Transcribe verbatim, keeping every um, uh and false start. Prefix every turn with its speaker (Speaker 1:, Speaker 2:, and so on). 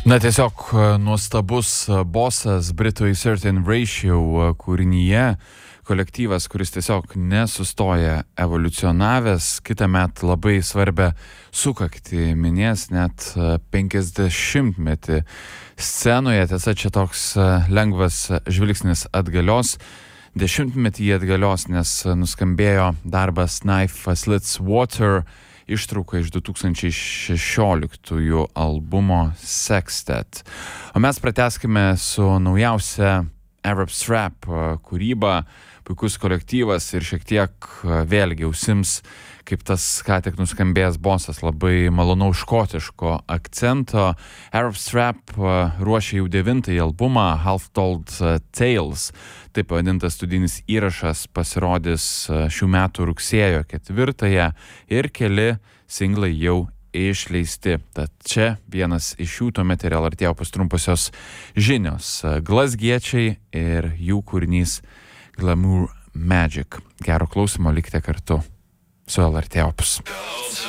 Speaker 1: Na tiesiog nuostabus bosas Britų A Certain Ratio kūrinyje, kolektyvas, kuris tiesiog nesustoja evoliucionavęs, kitąmet labai svarbę sukaktį minės net penkiasdešimtmetį scenoje. Tiesa, čia toks lengvas žvilgsnis atgalios. Dešimtmetį atgalios, nes nuskambėjo darbas Knife Slits Water, ištrauka iš du tūkstančiai šešioliktųjų albumo Sextet. O mes pratęskime su naujausia Arab Strap kūryba, puikus kolektyvas ir šiek tiek vėlgi ausims, kaip tas ką tik nuskambėjęs bosas, labai malonaus škotiško akcento. Arab Strap ruošia jau devintąjį albumą Half Told Tales. Taip pavadintas studinis įrašas pasirodys šių metų rugsėjo ketvirtąją ir keli singlai jau išleisti. Tad čia vienas iš jų, tuomet ir L R T opus trumposios žinios. Glazgiečiai ir jų kūrinys Glamour Magic. Gero klausimo, likite kartu su L R T opus.